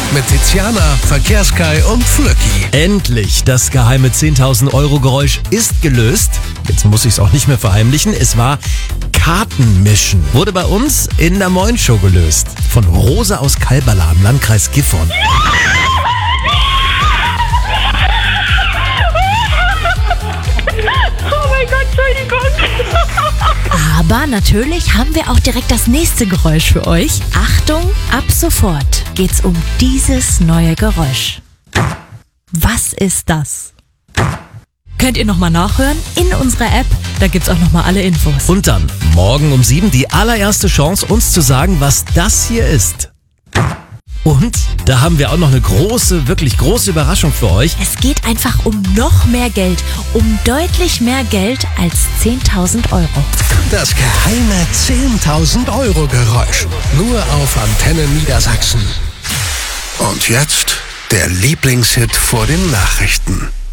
mit Tiziana, Verkehrskai und Flöcki. Endlich, das geheime 10.000 Euro Geräusch ist gelöst. Jetzt muss ich es auch nicht mehr verheimlichen. Es war Kartenmischen. Wurde bei uns in der Moin Show gelöst. Von Rosa aus Kalberla im Landkreis Gifhorn. Aber natürlich haben wir auch direkt das nächste Geräusch für euch. Achtung, ab sofort geht's um dieses neue Geräusch. Was ist das? Könnt ihr nochmal nachhören in unserer App, da gibt's auch nochmal alle Infos. Und dann, morgen um 7 die allererste Chance, uns zu sagen, was das hier ist. Und da haben wir auch noch eine wirklich große Überraschung für euch. Es geht einfach um noch mehr Geld, um deutlich mehr Geld als 10.000 Euro. Das geheime 10.000 Euro Geräusch. Nur auf Antenne Niedersachsen. Und jetzt der Lieblingshit vor den Nachrichten.